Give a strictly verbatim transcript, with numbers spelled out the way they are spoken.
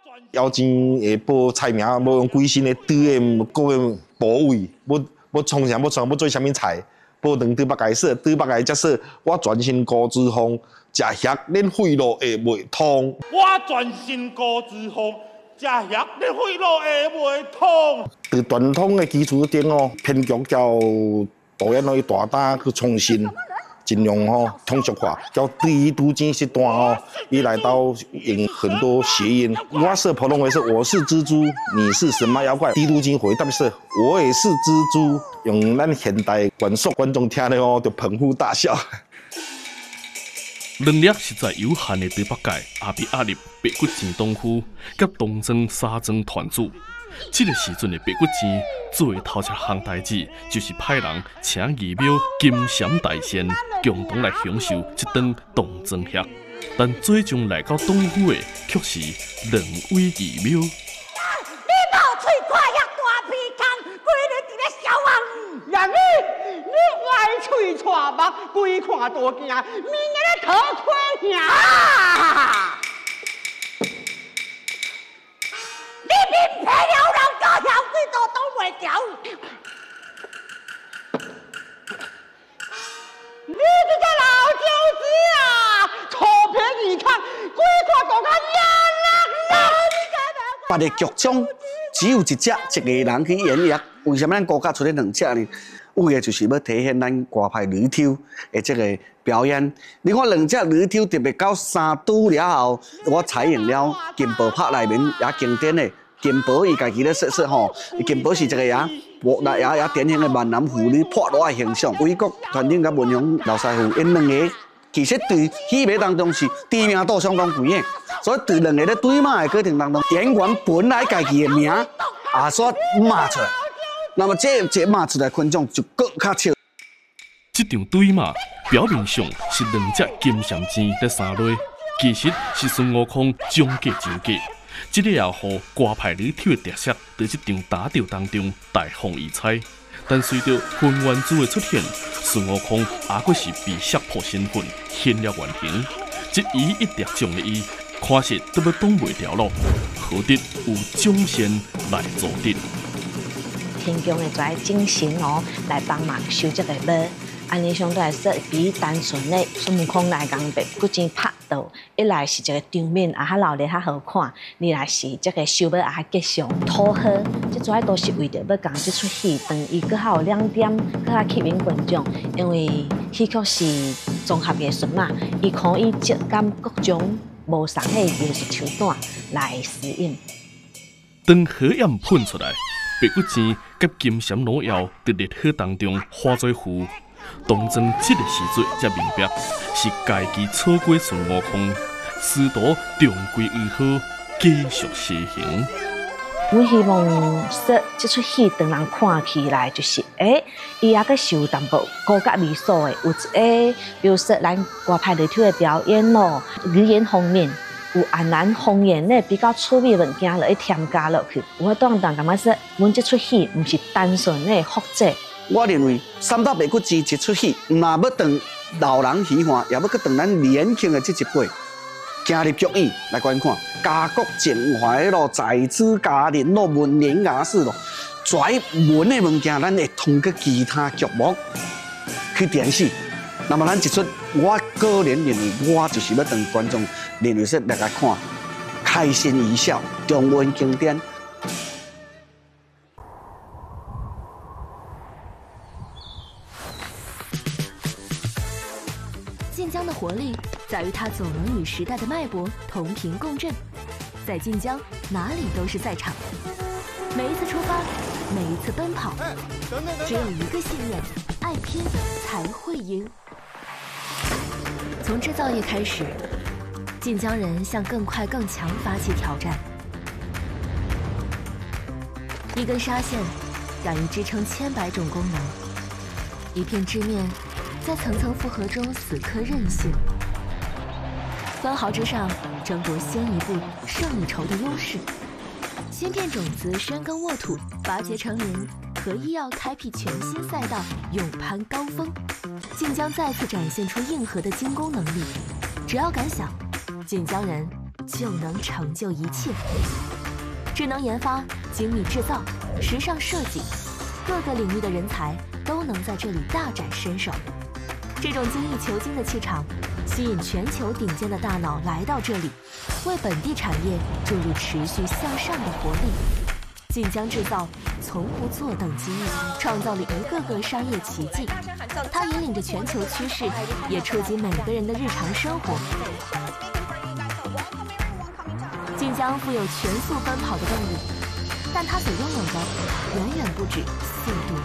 妖精会报菜名，要用鬼神的对的各个部位，要要创啥，要创要做啥物菜，报两对北界说，对北界才说，我全身高脂肪，食遐恁肺癆会袂痛。 我全身高脂肪，食遐恁肺癆会袂痛。 在传统的基础顶哦，编剧叫导演可以大胆去创新。 尽量吼通俗化，叫第一督金是段哦，一来到引很多谐音。我是普通话是我是蜘蛛，你是什么妖怪？第一督金回答是，我也是蜘蛛。用咱现代观众观众听了哦，就捧腹大笑。 能力实在有限的对北界也被压入白骨精东夫甲东庄沙庄团主。 这个时阵的白骨精做的头一项代志，就是派人请义庙金闪大仙共同来享受这顿东庄宴。但最终来到东府的，却是两位义庙。 你无喙看遐大鼻孔，规日伫咧笑我。 然你你歪喙揣目，规看大镜，明日咧讨亏呀！ 你面皮了人高晓几多都袂调。 你这个老九子啊，臭皮二看，鬼看大看呀啦啦！ 八个剧种只有一只一个人去演绎，为什么咱国家出了两只呢？为的就是要体现咱歌派女抽的这个表演。你看两只女抽特别到三拄了后，我采用了金宝拍内面也经典的。 金宝伊家己咧说说吼，金宝是一个也我也也也典型的闽南妇女破落的形象。伟国团长甲文雄老师傅因两个，其实对戏码当中是知名度相当贵的，所以对两个咧对骂的过程当中，演员本来家己的名也说骂出来，那么这这骂出来，观众就更较笑。 这场对骂表面上是两只金闪精在相落，其实是孙悟空将计就计。 这个也予歌派女跳的特色，在这场打斗当中大放异彩。但随着混元珠的出现，孙悟空也佫是被胁迫身份，现了原形。这伊一直将的伊，看实都要挡袂牢咯。何得有掌声来助阵？ 天宫的跩精神哦，来帮忙修这个庙。安尼相对来说比单纯的孙悟空来讲白骨精拍斗，一来是一个场面啊较热闹较好看，二来是这个修要也较吉祥讨好。这主要都是为着要讲这出戏，等伊更较有亮点，更较吸引观众。因为戏曲是综合艺术嘛，伊可以接感各种无同的艺术手段来适应。 当火焰喷出来，白骨精甲金闪老妖在烈火当中化作糊。 东庄这个时阵才明白，是家己错过孙悟空，师徒重归于好，继续西行。 我希望说这出戏让人看起来就是，诶，伊也个是有淡薄高级美术的，有一个，比如说咱歌派里头的表演咯，语言方面有按咱方言咧比较趣味物件落去添加落去。我当当感觉说，阮这出戏唔是单纯的复制。 我认为三打白骨精一出戏，若要当老人喜欢，也要去当咱年轻的这一辈，行入剧院来观看，家国情怀咯，在职家庭咯，文人雅士咯，跩文的物件，咱会通过其他剧目去诠释。那么咱一出，我个人认为，我就是要当观众认为说大家看，开心一笑，中文经典。 晋江的活力在于它总能与时代的脉搏同频共振，在晋江哪里都是赛场。每一次出发，每一次奔跑，只有一个信念：爱拼才会赢。从制造业开始，晋江人向更快更强发起挑战。一根纱线敢于支撑千百种功能，一片织面。 在层层复合中死磕韧性，分毫之上争夺先一步胜一筹的优势。芯片种子深耕沃土，拔节成林，和医药开辟全新赛道，勇攀高峰。晋江再次展现出硬核的精工能力，只要敢想，晋江人就能成就一切。智能研发、精密制造、时尚设计，各个领域的人才都能在这里大展身手。这种精益求精的气场，吸引全球顶尖的大脑来到这里，为本地产业注入持续向上的活力。晋江制造从不坐等机遇，创造了一个个商业奇迹。它引领着全球趋势，也触及每个人的日常生活。晋江富有全速奔跑的动力，但它所拥有的远远不止速度